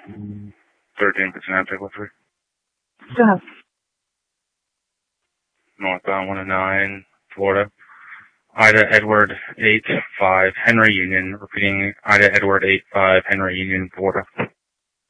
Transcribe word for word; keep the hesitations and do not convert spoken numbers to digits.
thirteen percent, take three. Go ahead. Northbound one oh nine, Florida. Ida Edward eight five, Henry Union. Repeating, Ida Edward eight five, Henry Union, Florida.